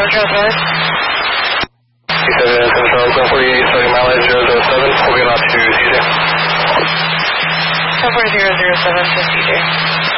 Charles Valley. C7 Charles, 148, starting mileage 007, we'll get on to CJ. 14007 to CJ.